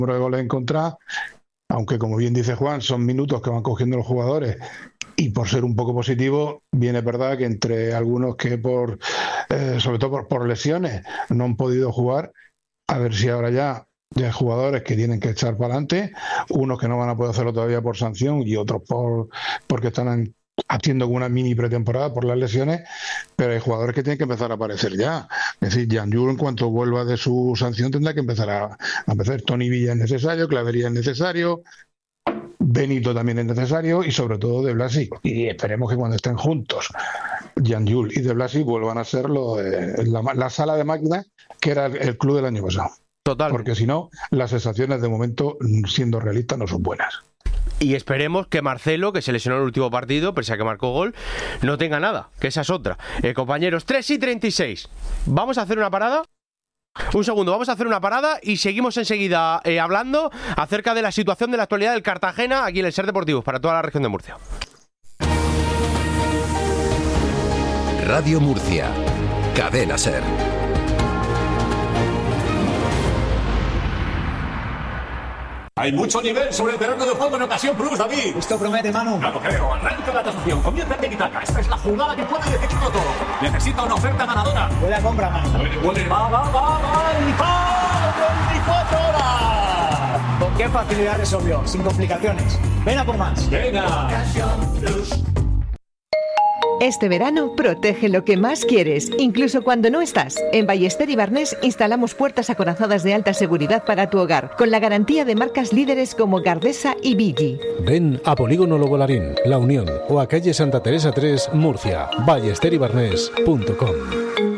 número de goles en contra, aunque como bien dice Juan, son minutos que van cogiendo los jugadores. Y por ser un poco positivo, bien es verdad que entre algunos que sobre todo por lesiones, no han podido jugar, a ver si ahora ya hay jugadores que tienen que echar para adelante, unos que no van a poder hacerlo todavía por sanción y otros porque están haciendo una mini pretemporada por las lesiones, pero hay jugadores que tienen que empezar a aparecer ya. Es decir, Janjul, en cuanto vuelva de su sanción, tendrá que empezar a empezar. Toni Villa es necesario, Clavería es necesario, Benito también es necesario y sobre todo De Blasi. Y esperemos que cuando estén juntos Janjul y De Blasi vuelvan a ser la sala de máquinas que era el club del año pasado. Total. Porque si no, las sensaciones de momento, siendo realistas, no son buenas. Y esperemos que Marcelo, que se lesionó en el último partido, pese a que marcó gol, no tenga nada, que esa es otra. Compañeros, 3:36. Vamos a hacer una parada. Un segundo, vamos a hacer una parada y seguimos enseguida hablando acerca de la situación de la actualidad del Cartagena aquí en el SER Deportivos para toda la región de Murcia. Radio Murcia, Cadena SER. Hay mucho nivel sobre el terreno de juego en ocasión plus, David. Esto promete, Manu. No lo creo. Arranca la tasación. Comienza en Tiki-Taka. Esta es la jugada que puede decidirlo todo. Necesita una oferta ganadora. Buena compra, Manu. Va. ¡Y ¡24 horas! ¿Con qué facilidad resolvió? Sin complicaciones. Ven a por más. Venga. Este verano protege lo que más quieres, incluso cuando no estás. En Ballester y Barnés instalamos puertas acorazadas de alta seguridad para tu hogar, con la garantía de marcas líderes como Gardesa y Vigi. Ven a Polígono Lobolarín, La Unión o a calle Santa Teresa 3, Murcia. ballesteribarnés.com.